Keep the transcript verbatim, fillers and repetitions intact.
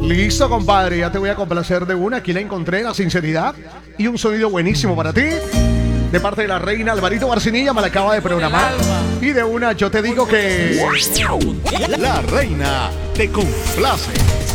Listo, compadre, ya te voy a complacer de una. Aquí la encontré, la sinceridad y un sonido buenísimo para ti. De parte de la reina Alvarito Barcinilla, me la acaba de programar. Y de una yo te digo que... La reina te complace.